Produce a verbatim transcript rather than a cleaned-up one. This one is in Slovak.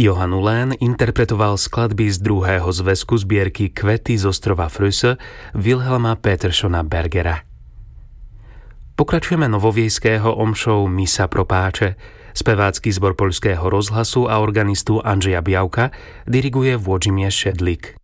Johan Ulén interpretoval skladby z druhého zväzku zbierky Kvety z ostrova Fröse Wilhelma Peterssona Bergera. Pokračujeme novoviejského omšou Misa pro páče. Spevácky zbor Poľského rozhlasu a organistu Andrzeja Białka diriguje Włodzimierz Szedlik.